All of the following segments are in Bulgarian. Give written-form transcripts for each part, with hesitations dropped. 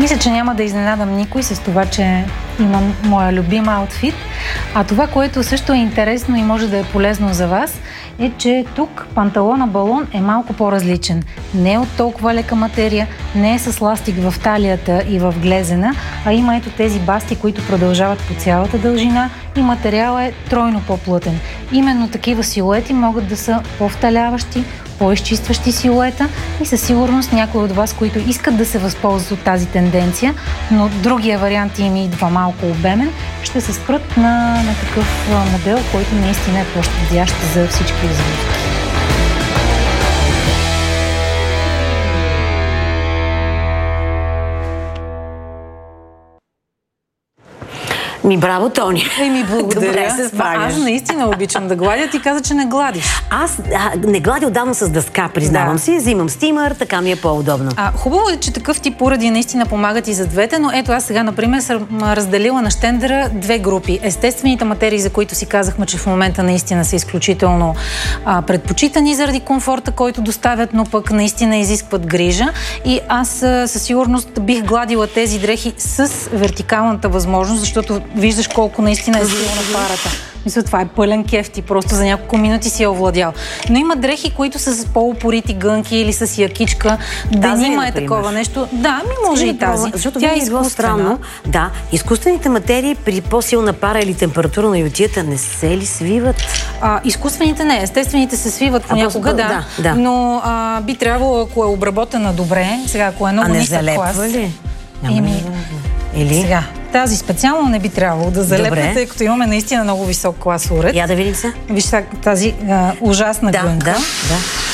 Мисля, че няма да изненадам никой с това, че имам моя любим аутфит. А това, което също е интересно и може да е полезно за вас, е, че тук панталона балон е малко по-различен. Не е от толкова лека материя, не е с ластик в талията и в глезена, а има ето тези басти, които продължават по цялата дължина и материалът е тройно по-плътен. Именно такива силуети могат да са по-вталяващи, по-изчистващи силуета и със сигурност някои от вас, които искат да се възползват от тази тенденция, но другия вариант им идва малко обемен, ще се спрат на такъв модел, който наистина е по-щадящ за всички изводки. Браво, Тони. Благодаря. Добре се справяш. Аз наистина обичам да гладя. Ти каза, че не гладиш. Аз не гладя отдавна с дъска, признавам си. Взимам стимър, така ми е по-удобно. Хубаво е, че такъв тип уреди наистина помагат и за двете, но ето аз сега, например, съм разделила на щендера две групи. Естествените материи, за които си казахме, че в момента наистина са изключително предпочитани заради комфорта, който доставят, но пък наистина изискват грижа. И аз със сигурност бих гладила тези дрехи с вертикалната възможност, защото виждаш колко наистина е силна парата. Мисля, това е пълен кеф, ти просто за няколко минути си я овладял. Но има дрехи, които са с по-упорити гънки или с якичка. Денима е такова нещо. Да, може и тази. Защото тя е странно. Да, изкуствените материи при по-силна пара или температура на ютията не се ли свиват? Изкуствените не. Естествените се свиват понякога, да. Но би трябвало, ако е обработена добре, сега ако е много нисък клас... А не залепва ли? Или? Сега, тази специално не би трябвало да залепне, тъй като имаме наистина много висок клас уред. Я да видим се. Виж тази ужасна гънка. Да.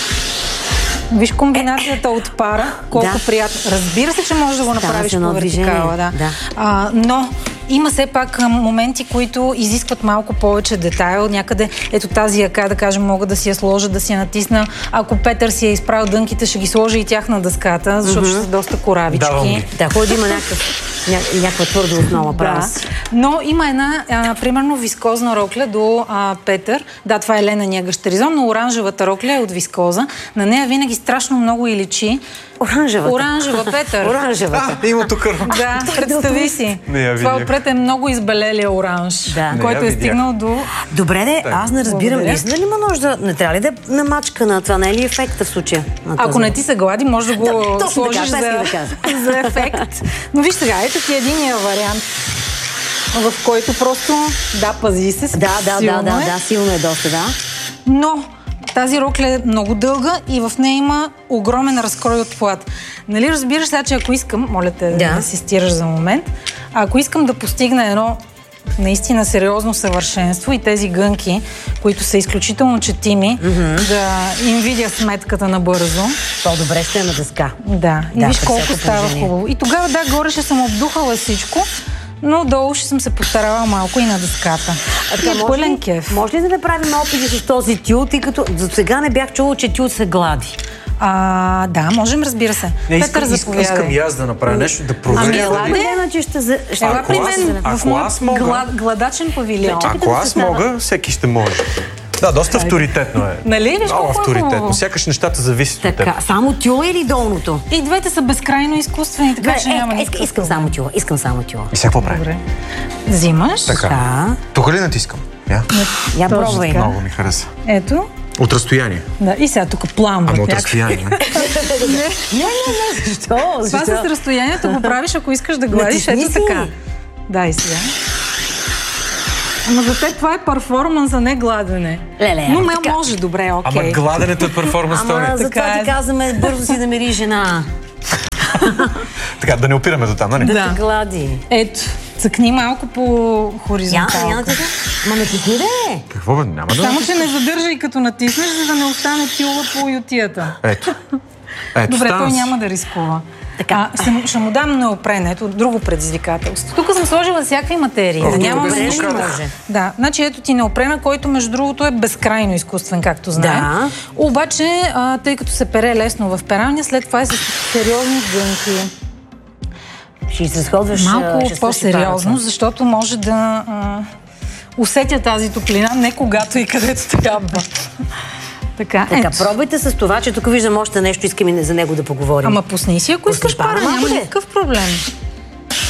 Виж комбинацията от пара, колко приятно. Разбира се, че можеш да го направиш по вертикала. Но има все пак моменти, които изискват малко повече детайл. Някъде, ето тази яка, да кажем, мога да си я сложа, да си я натисна. Ако Петър си е изправил дънките, ще ги сложи и тях на дъската, защото ще са доста коравички. Да, ходи има някаква твърда основа, права. Но има една, примерно, вискозна рокля до Петър. Да, това е Елена Нягащеризон, но оранжевата рокля е от вискоза. На нея винаги страшно много и личи. Оранжева, Петър. Оранжевата. Има тук. Да, представи си. Това отпред е много избелелия оранж, който е стигнал до... Добре, аз не разбирам. Наистина ли има нужда? Не трябва ли да намачка на това? Не е ли ефекта в случая? Ако не ти се глади, може да го сложиш за ефект. Но виж сега, ето ти единия вариант, в който просто, пази се. Силно е доста, Но тази рокля е много дълга и в нея има огромен разкрой от плат. Нали разбираш сега, че ако искам, моля те да си стираш за момент, ако искам да постигна едно наистина сериозно съвършенство и тези гънки, които са изключително четими, да им видя сметката набързо. По-добре ще е на дъска. Да, и виж колко става хубаво. И тогава, горе ще съм обдухала всичко, но долу ще съм се постарала малко и на дъската. Пълен кеф. Може ли да направим опити с този тюл, тъй като за сега не бях чула, че тюл се глади? Да, можем, разбира се. Петър, искам и аз да направя нещо, да проверя. При мен в гладачен павилион. Ако аз мога, всеки ще може. Да, доста авторитетно е. Нали? Виж много авторитетно. Сякаш нещата зависят от теб. Само тюла или долното? И двете са безкрайно изкуствени, така че няма никакъв. Искам само тюла. И сега какво прави? Взимаш. Така. Тук ли натискам? Я пробвай. Много ми хареса. Ето. От разстояние. Да, и сега тук план. Ама от разстояние. Не, защо? Това с разстоянието го правиш, ако искаш да гладиш. Ето така. Да, и сега. Ама за теб това е перформанс, а не гладене. Но може, добре, окей. Ама гладенето е перформанс, Тони. Ама затова ти казваме бързо си да мери жена. Така, да не опираме до там, нали? Да те глади. Ето, цъкни малко по хоризонталка. Ма не цъкни де! Какво бе? Няма да... Само, че не задържай като натиснеш, за да не остане тюла по ютията. Ето, добре, той няма да рискува. Ще му дам неопрен, ето друго предизвикателство. Тук съм сложила всякакви материи. Да, значи ето ти неопрена, който между другото е безкрайно изкуствен, както знаем. Обаче, тъй като се пере лесно в пералня, след това е с сериозни гънки. Ще изразходваш малко по-сериозно, защото може да усетя тази топлина не когато и където трябва. Така, пробвайте с това, че тук виждам още нещо, искам и за него да поговорим. Ама пусни си, ако искаш пара, няма никакъв проблем.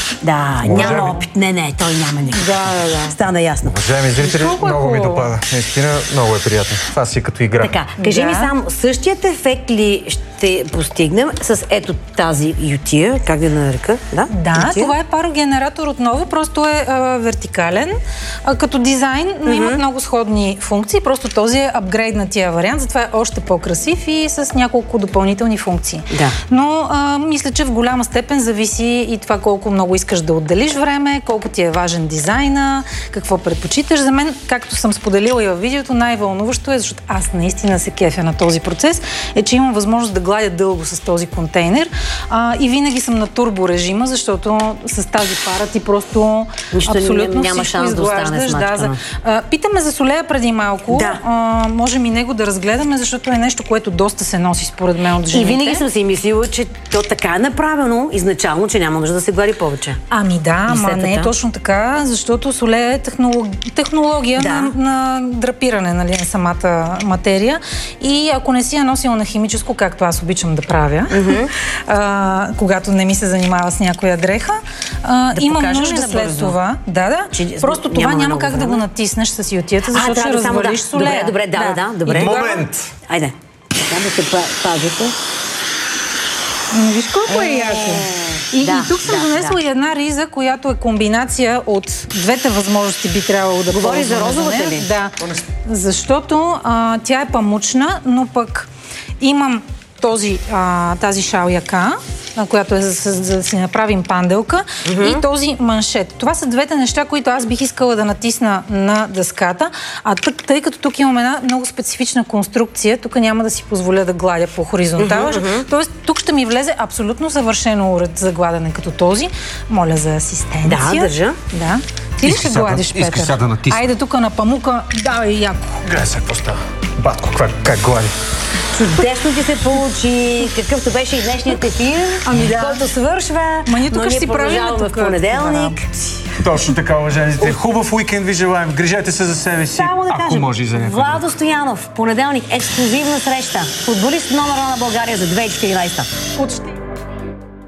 Да, няма опит. Не, той няма никакъв. Да. Стана ясно. Уважаеми зрители, много ми допада. Наистина, много е приятно. Това си като игра. Така, кажи ми само, същият ефект ли ще постигнем с ето тази ютия, как да нарека? Да, това е парогенератор отново, просто е вертикален като дизайн, но има много сходни функции, просто този е апгрейднатия вариант, затова е още по-красив и с няколко допълнителни функции. Да. Но мисля, че в голяма степен зависи и това колко много искаш да отделиш време, колко ти е важен дизайна, какво предпочиташ. За мен, както съм споделила и във видеото, най-вълнуващо е, защото аз наистина се кефя на този процес, е, че имам възможност да гладя дълго с този контейнер и винаги съм на турборежима, защото с тази пара ти просто абсолютно няма шанс да остане смачкано. Питаме за солея преди малко. Да. Можем и него да разгледаме, защото е нещо, което доста се носи според мен от жените. И винаги съм си мислила, че то така е направено изначално, че няма нужда да се глади повече. Ами да, ама не е точно така, защото солея е технология на драпиране, нали, на самата материя. И ако не си я носила на химическо, както аз обичам да правя, когато не ми се занимава с някоя дреха, имам нужда след това. Просто това няма как да го натиснеш с ютията, защото ще развалиш солея. Добре. Момент! Айде. Така да се пазите. Виж колко е яко. И тук съм донесла и една риза, която е комбинация от двете възможности би трябвало да говори за розовата ли? Да, защото тя е памучна, но пък имам тази шаляка, която е за да си направим панделка, и този маншет. Това са двете неща, които аз бих искала да натисна на дъската, тъй като тук имам една много специфична конструкция, тук няма да си позволя да гладя по хоризонтала. Тоест, тук ще ми влезе абсолютно съвършено уред за гладене като този. Моля за асистенция. Да, държа. Да. Ти ли ще гладиш, Петър? Искаш сега да натисна. Айде тук на памука, давай яко. Гледай сега какво става. Батко, как глади. Чудесно ти се получи, какъвто беше и днешният ефир, който свършва, но ние ще продължаваме в понеделник. Точно така, уважаеми зрители. Хубав уикенд ви желаем. Грижете се за себе си, само да ако кажем, може и за някой. Владо Стоянов, понеделник, ексклюзивна среща. Футболист номер 1 на България за 2014. Почти.